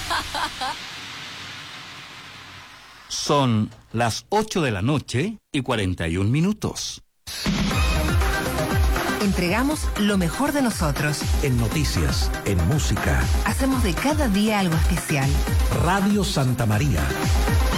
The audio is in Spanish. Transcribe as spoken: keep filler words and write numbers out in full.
Son las ocho de la noche y cuarenta y un minutos. Entregamos lo mejor de nosotros. En noticias, en música. Hacemos de cada día algo especial. Radio Santa María.